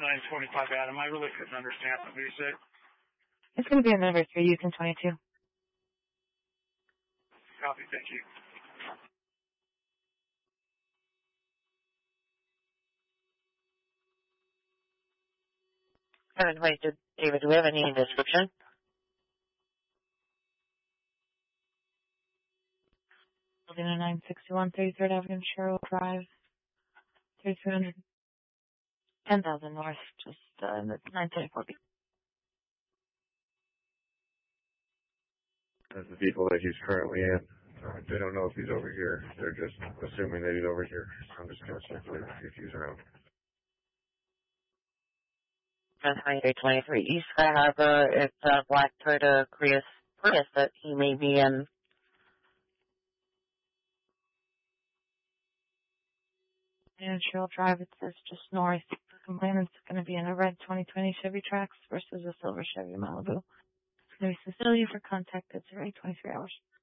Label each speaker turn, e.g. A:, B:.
A: 925 Adam. I really couldn't understand what you said.
B: It's going to be a number 3, Yukon 22.
A: Copy, thank you.
C: David, do we have any description?
B: Building a 961 33rd Avenue, Sherrill Drive, 3300, 10,000 North, just in the 924B.
D: That's the vehicle that he's currently in. They don't know if he's over here. They're just assuming that he's over here. I'm just going to check if he's around.
C: 2323 East Sky Harbor. It's a black Toyota Prius that he may be in.
B: And Sherrill Drive, it says just north. The complainant's going to be in a red 2020 Chevy Trax versus a silver Chevy Malibu. It's going to be Cecilia for contact. It's already 23 hours.